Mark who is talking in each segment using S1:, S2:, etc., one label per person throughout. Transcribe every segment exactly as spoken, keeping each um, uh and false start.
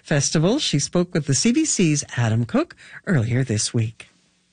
S1: festival. She spoke with the C B C's Adam Cook earlier this week.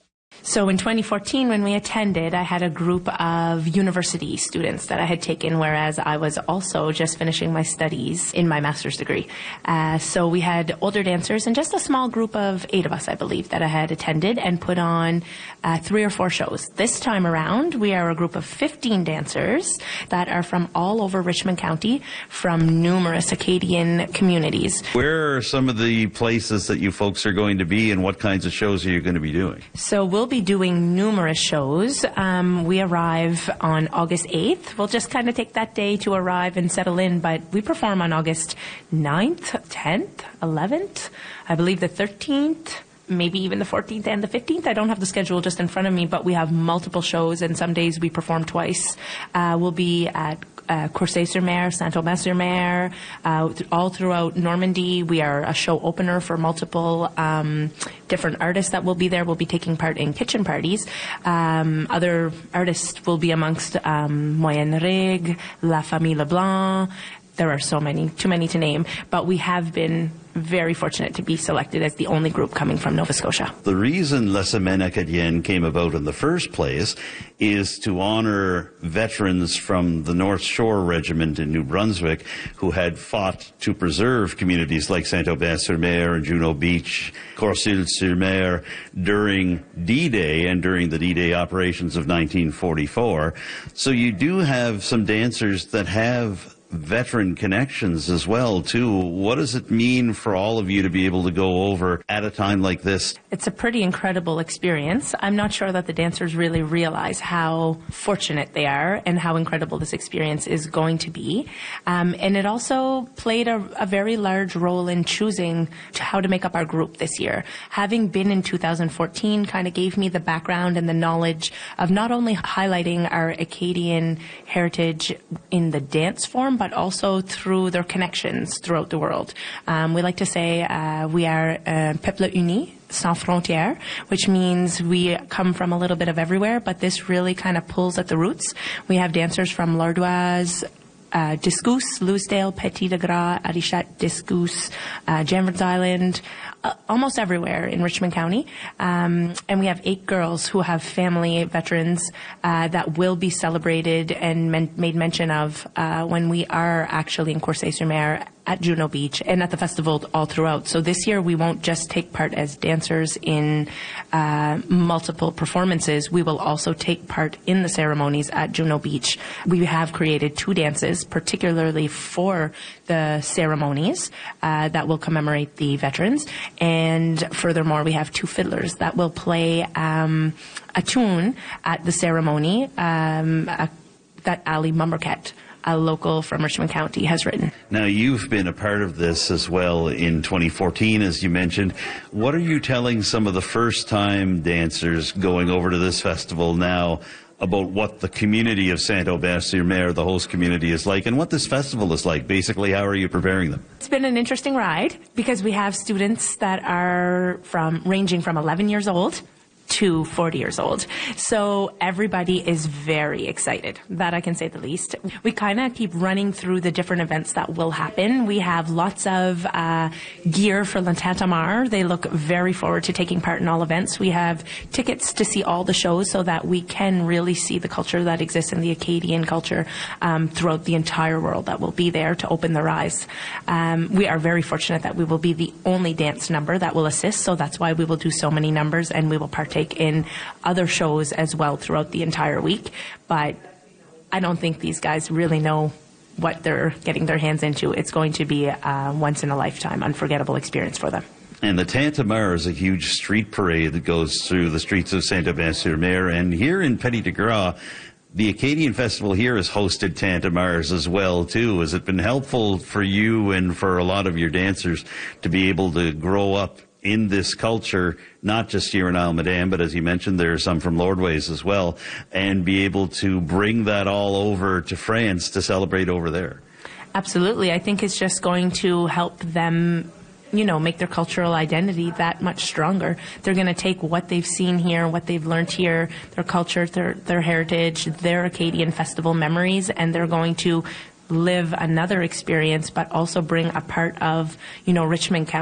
S2: So in twenty fourteen, when we attended, I had a group of university students that I had taken, whereas I was also just finishing my studies in my master's degree. Uh, so we had older dancers and just a small group of eight of us, I believe, that I had attended and put on uh, three or four shows. This time around, we are a group of fifteen dancers that are from all over Richmond County, from numerous Acadian communities.
S3: Where are some of the places that you folks are going to be, and what kinds of shows are you going to be doing?
S2: So we'll be doing numerous shows. Um, we arrive on August eighth. We'll just kind of take that day to arrive and settle in, but we perform on August ninth, tenth, eleventh, I believe the thirteenth, maybe even the fourteenth and the fifteenth. I don't have the schedule just in front of me, but we have multiple shows, and some days we perform twice. Uh, we'll be at Uh, Courcelles-sur-Mer, Saint-Aubin-sur-Mer, uh, th- all throughout Normandy. We are a show opener for multiple um, different artists that will be there. We'll be taking part in kitchen parties. Um, other artists will be amongst um, Moyenne Rig, La Famille Leblanc. There are so many, too many to name, but we have been very fortunate to be selected as the only group coming from Nova Scotia.
S3: The reason La Semaine Acadienne came about in the first place is to honor veterans from the North Shore Regiment in New Brunswick who had fought to preserve communities like Saint-Aubin-sur-Mer and Juno Beach, Courcelles-sur-Mer during D-Day and during the D-Day operations of nineteen forty-four. So you do have some dancers that have veteran connections as well, too. What does it mean for all of you to be able to go over at a time like this?
S2: It's a pretty incredible experience. I'm not sure that the dancers really realize how fortunate they are and how incredible this experience is going to be. Um, and it also played a, a very large role in choosing how to make up our group this year. Having been in two thousand fourteen kind of gave me the background and the knowledge of not only highlighting our Acadian heritage in the dance form, but also through their connections throughout the world. Um, we like to say uh, we are uh, peuple uni, sans frontières, which means we come from a little bit of everywhere, but this really kind of pulls at the roots. We have dancers from L'Ardoise, Uh, Discousse, Louisdale, Petit de Gras, Arichat, Discousse, uh, Janvers Island, uh, almost everywhere in Richmond County. Um, and we have eight girls who have family veterans uh, that will be celebrated and men- made mention of uh, when we are actually in Courcelles-sur-Mer, at Juno Beach, and at the festival all throughout. So this year we won't just take part as dancers in uh, multiple performances. We will also take part in the ceremonies at Juno Beach. We have created two dances particularly for the ceremonies uh, that will commemorate the veterans. And furthermore, we have two fiddlers that will play um, a tune at the ceremony um, uh, that Ali Mumberket, a local from Richmond County, has written.
S3: Now, you've been a part of this as well in twenty fourteen, as you mentioned. What are you telling some of the first-time dancers going over to this festival now about what the community of Saint-Aubin-sur-Mer, the host community, is like, and what this festival is like? Basically, how are you preparing them?
S2: It's been an interesting ride because we have students that are from ranging from eleven years old to forty years old. So everybody is very excited. That I can say the least. We kind of keep running through the different events that will happen. We have lots of uh, gear for L'Tintamarre. They look very forward to taking part in all events. We have tickets to see all the shows so that we can really see the culture that exists in the Acadian culture um, throughout the entire world that will be there to open their eyes. Um, we are very fortunate that we will be the only dance number that will assist, so that's why we will do so many numbers, and we will partake in other shows as well throughout the entire week. But I don't think these guys really know what they're getting their hands into. It's going to be a once-in-a-lifetime, unforgettable experience for them.
S3: And the Tintamarre is a huge street parade that goes through the streets of Saint-Aubin-sur-Mer. And here in Petit de Gras, the Acadian Festival here has hosted Tintamarres as well, too. Has it been helpful for you and for a lot of your dancers to be able to grow up in this culture, not just here in Almaden, but as you mentioned, there are some from Lordways as well, and be able to bring that all over to France to celebrate over there?
S2: Absolutely. I think it's just going to help them, you know, make their cultural identity that much stronger. They're going to take what they've seen here, what they've learned here, their culture, their, their heritage, their Acadian festival memories, and they're going to live another experience, but also bring a part of, you know, Richmond County